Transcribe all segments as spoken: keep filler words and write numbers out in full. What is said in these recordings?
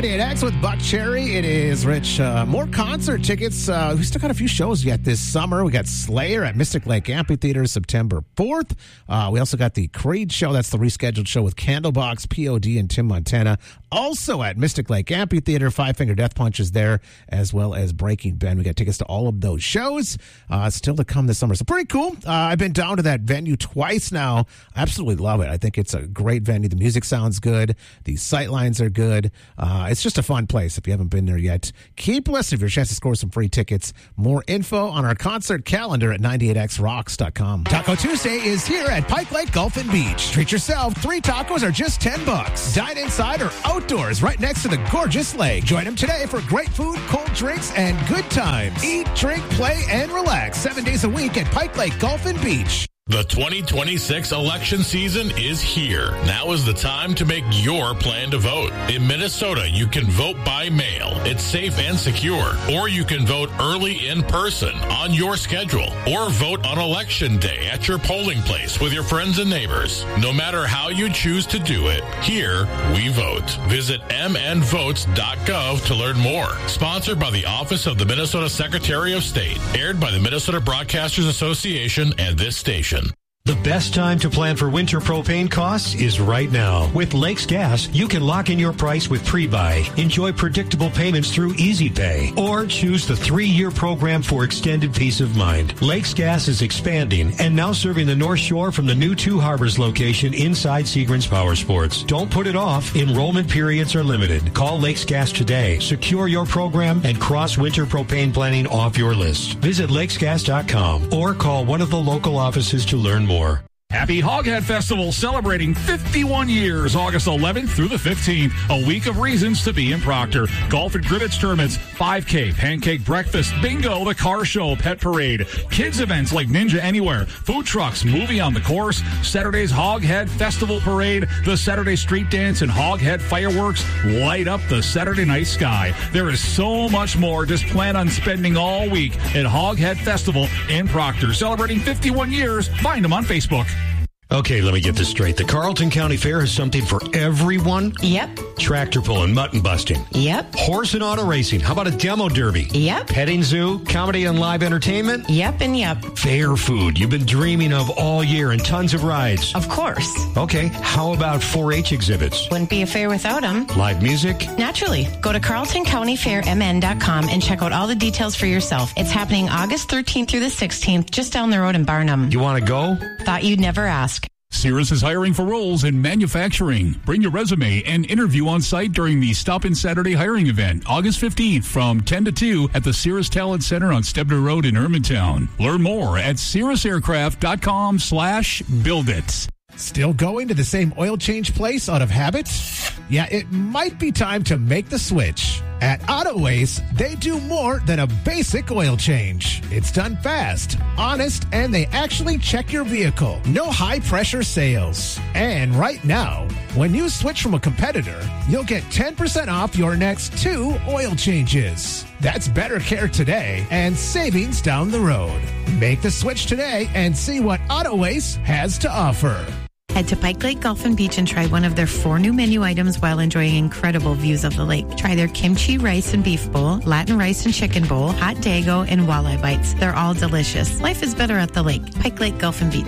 ninety-eight X with Buck Cherry. It is Rich. Uh, more concert tickets. Uh, we still got a few shows yet this summer. We got Slayer at Mystic Lake Amphitheater September fourth. Uh, we also got the Creed show. That's the rescheduled show with Candlebox, P O D, and Tim Montana. Also at Mystic Lake Amphitheater, Five Finger Death Punch is there, as well as Breaking Ben. We got tickets to all of those shows uh, still to come this summer. So pretty cool. Uh, I've been down to that venue twice now. I absolutely love it. I think it's a great venue. The music sounds good. The sight lines are good. Uh, it's just a fun place if you haven't been there yet. Keep listening for your chance to score some free tickets. More info on our concert calendar at ninety-eight x rocks dot com. Taco Tuesday is here at Pike Lake Golf and Beach. Treat yourself. Three tacos are just ten bucks. Dine inside or outdoors right next to the gorgeous lake. Join them today for great food, cold drinks, and good times. Eat, drink, play, and relax seven days a week at Pike Lake Golf and Beach. The twenty twenty-six election season is here. Now is the time to make your plan to vote. In Minnesota, you can vote by mail. It's safe and secure. Or you can vote early in person on your schedule. Or vote on election day at your polling place with your friends and neighbors. No matter how you choose to do it, here we vote. Visit m n votes dot gov to learn more. Sponsored by the Office of the Minnesota Secretary of State. Aired by the Minnesota Broadcasters Association and this station. The best time to plan for winter propane costs is right now. With Lakes Gas, you can lock in your price with pre-buy, enjoy predictable payments through Easy Pay, or choose the three-year program for extended peace of mind. Lakes Gas is expanding and now serving the North Shore from the new Two Harbors location inside Seagram's Power Sports. Don't put it off. Enrollment periods are limited. Call Lakes Gas today. Secure your program and cross winter propane planning off your list. Visit lakes gas dot com or call one of the local offices to learn more. More. Happy Hoghead Festival celebrating fifty-one years, August eleventh through the fifteenth. A week of reasons to be in Proctor. Golf and cribbage tournaments, five K, pancake breakfast, bingo, the car show, pet parade, kids events like Ninja Anywhere, food trucks, movie on the course, Saturday's Hoghead Festival parade, the Saturday street dance, and Hoghead fireworks light up the Saturday night sky. There is so much more. Just plan on spending all week at Hoghead Festival in Proctor. Celebrating fifty-one years. Find them on Facebook. Okay, let me get this straight. The Carlton County Fair has something for everyone? Yep. Tractor pulling, mutton busting. Yep. Horse and auto racing. How about a demo derby? Yep. Petting zoo, comedy and live entertainment? Yep and yep. Fair food you've been dreaming of all year and tons of rides. Of course. Okay, how about four H exhibits? Wouldn't be a fair without them. Live music? Naturally. Go to carlton county fair m n dot com and check out all the details for yourself. It's happening August thirteenth through the sixteenth, just down the road in Barnum. You want to go? Thought you'd never ask. Cirrus is hiring for roles in manufacturing. Bring your resume and interview on site during the Stop In Saturday hiring event, August fifteenth from ten to two at the Cirrus Talent Center on Stebner Road in Ermantown. Learn more at cirrus aircraft dot com slash build it. Still going to the same oil change place out of habit? Yeah, it might be time to make the switch. At Autoways, they do more than a basic oil change. It's done fast, honest, and they actually check your vehicle. No high-pressure sales. And right now, when you switch from a competitor, you'll get ten percent off your next two oil changes. That's better care today and savings down the road. Make the switch today and see what Autoways has to offer. Head to Pike Lake Golf and Beach and try one of their four new menu items while enjoying incredible views of the lake. Try their kimchi rice and beef bowl, Latin rice and chicken bowl, hot dago, and walleye bites. They're all delicious. Life is better at the lake. Pike Lake Golf and Beach.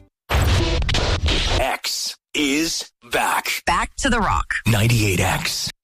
X is back. Back to the Rock. ninety-eight X.